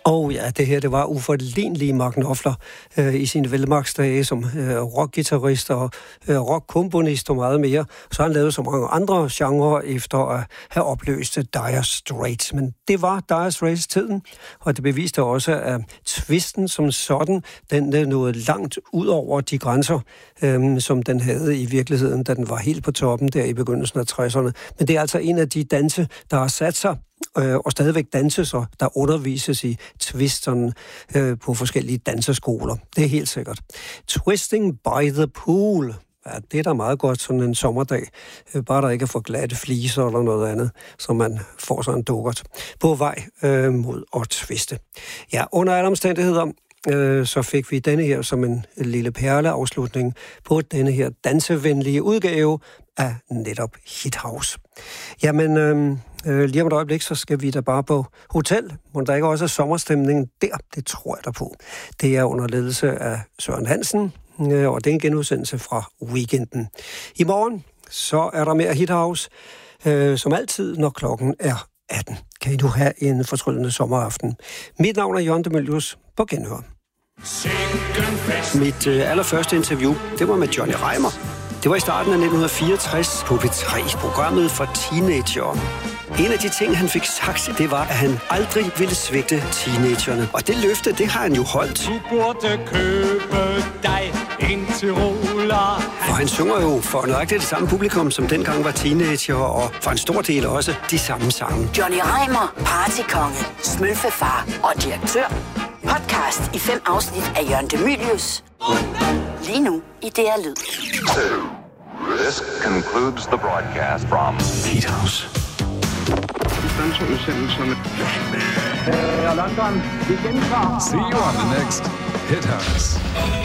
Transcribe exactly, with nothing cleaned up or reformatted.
Og ja, det her, det var uforlignelige Mark Knopfler øh, i sine velmagsdage som øh, rockgitarrist og øh, rockkomponist og meget mere. Så har han lavet så mange andre genrer efter at have opløst Dire Straits. Men det var Dire Straits-tiden, og det beviste også, at twisten som sådan, den nåede langt ud over de grænser, øh, som den havde i virkeligheden, da den var helt på toppen der i begyndelsen af tresserne. Men det er altså en af de danse, der har sat sig og stadigvæk danses, og der undervises i twisterne øh, på forskellige danseskoler. Det er helt sikkert. Twisting by the pool. Ja, det er da meget godt sådan en sommerdag. Øh, bare der ikke er for glatte fliser eller noget andet, så man får sådan en dukkert på vej øh, mod at twiste. Ja, under alle omstændigheder, øh, så fik vi denne her som en lille perleafslutning på denne her dansevenlige udgave af netop Hit House. Jamen, øh, øh, lige om et øjeblik, så skal vi da bare på hotel. Må der ikke også er sommerstemningen der? Det tror jeg da på. Det er under ledelse af Søren Hansen, øh, og det er en genudsendelse fra weekenden. I morgen, så er der mere Hit House, øh, som altid, når klokken er atten. Kan I nu have en fortryllende sommeraften. Mit navn er Jørgen de Mylius. På genhør. Mit øh, allerførste interview, det var med Johnny Reimer. Det var i starten af nitten fireogtres på P tre, programmet for teenagere. En af de ting, han fik sagt, det var, at han aldrig ville svigte teenagerne. Og det løfte, det har han jo holdt. Du burde købe dig en Tyroler. For han synger jo for nøjagtigt det samme publikum, som dengang var teenager, og for en stor del også de samme sange. Johnny Reimer, partykonge, smølfefar og direktør. Podcast i fem afsnit af Jørgen de Mylius. Lige nu i D R Lyd. This concludes the broadcast from Hit House. See you on the next Hit House.